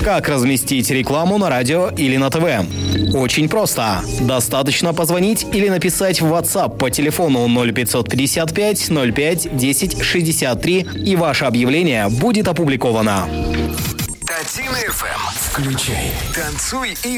Как разместить рекламу на радио или на ТВ? Очень просто. Достаточно позвонить или написать в WhatsApp по телефону 0555 05 10 63, и ваше объявление будет опубликовано. Татина FM. Включай, танцуй и